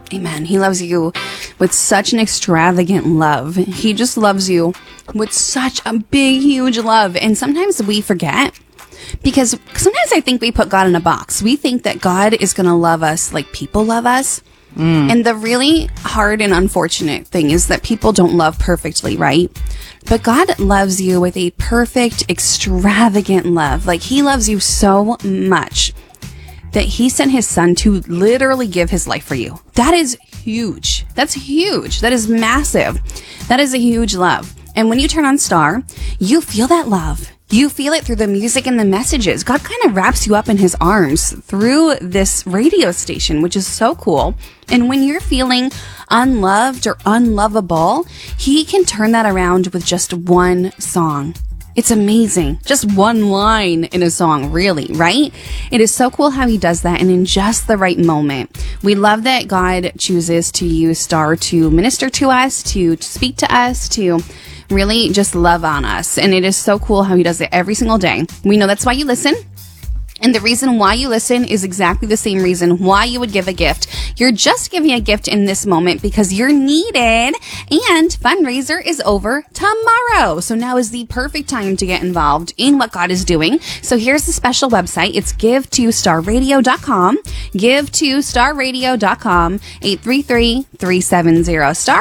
Amen. He loves you with such an extravagant love. He just loves you with such a big, huge love. And sometimes we forget, because sometimes I think we put God in a box. We think that God is going to love us like people love us. And the really hard and unfortunate thing is that people don't love perfectly, right? But God loves you with a perfect, extravagant love. Like, he loves you so much that he sent his son to literally give his life for you. That is huge. That's huge. That is massive. That is a huge love. And when you turn on Star, you feel that love. You feel it through the music and the messages. God kind of wraps you up in his arms through this radio station, which is so cool. And when you're feeling unloved or unlovable, he can turn that around with just one song. It's amazing. Just one line in a song, really, right? It is so cool how he does that, and in just the right moment. We love that God chooses to use Star to minister to us, to speak to us, to really just love on us. And it is so cool how he does it every single day. We know that's why you listen. And the reason why you listen is exactly the same reason why you would give a gift. You're just giving a gift in this moment because you're needed, and fundraiser is over tomorrow. So now is the perfect time to get involved in what God is doing. So here's the special website. It's give2starradio.com. Give2starradio.com. 833-370-STAR.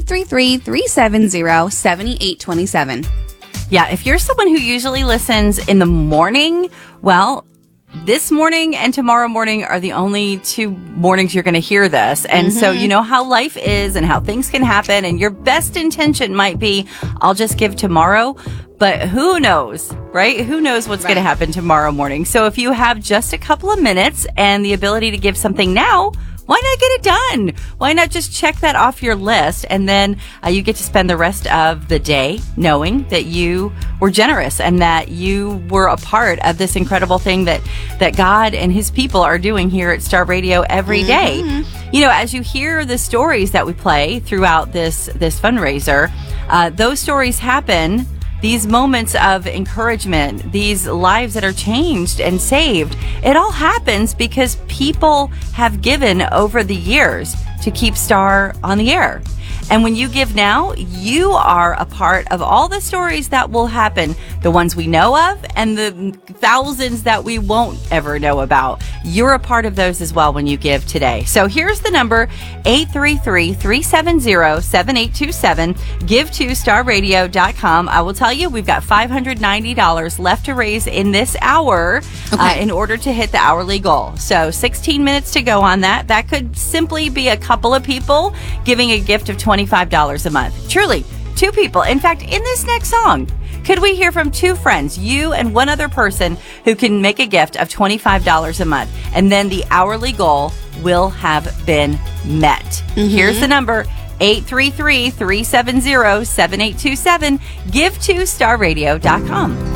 833-370-7827. Yeah, if you're someone who usually listens in the morning, well, this morning and tomorrow morning are the only 2 mornings you're going to hear this. And so you know how life is and how things can happen. And your best intention might be, I'll just give tomorrow. But who knows, right? Who knows what's going to happen tomorrow morning? So if you have just a couple of minutes and the ability to give something now, why not get it done? Why not just check that off your list? And then you get to spend the rest of the day knowing that you were generous and that you were a part of this incredible thing that God and his people are doing here at Star Radio every day. You know, as you hear the stories that we play throughout this fundraiser, those stories happen. These moments of encouragement, these lives that are changed and saved, it all happens because people have given over the years to keep Star on the air. And when you give now, you are a part of all the stories that will happen, the ones we know of and the thousands that we won't ever know about. You're a part of those as well when you give today. So here's the number, 833-370-7827. Give2starradio.com. I will tell you, we've got $590 left to raise in this hour in order to hit the hourly goal. So 16 minutes to go on that. That could simply be a couple of people giving a gift of $25 a month. Truly, 2 people. In fact, in this next song, could we hear from 2 friends, you and one other person, who can make a gift of $25 a month? And then the hourly goal will have been met. Here's the number, 833-370-7827. Give2starradio.com.